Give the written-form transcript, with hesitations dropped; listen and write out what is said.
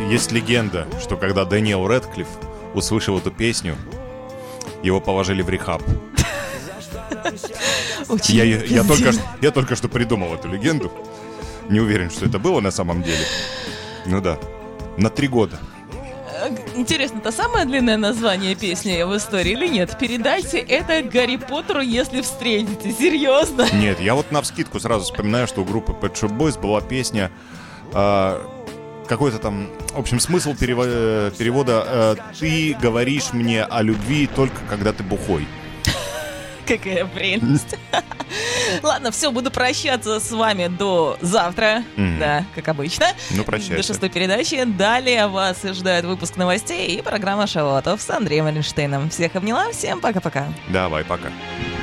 есть легенда, что когда Дэниел Рэдклифф услышал эту песню, его положили в рехаб. Я только что придумал эту легенду. Не уверен, что это было на самом деле. Ну да, на 3 года. Интересно, это самое длинное название песни в истории или нет? Передайте это Гарри Поттеру, если встретите. Серьезно? Нет, я вот навскидку сразу вспоминаю, что у группы Pet Shop Boys была песня... какой-то там... В общем, смысл перевода «Ты говоришь мне о любви только когда ты бухой». Какая прелесть. Ладно, все, буду прощаться с вами до завтра. Да, как обычно. Ну, прощайся. До 6-й передачи. Далее вас ждет выпуск новостей и программа «Шалотов» с Андреем Эйнштейном. Всех обняла, всем пока-пока. Давай, пока.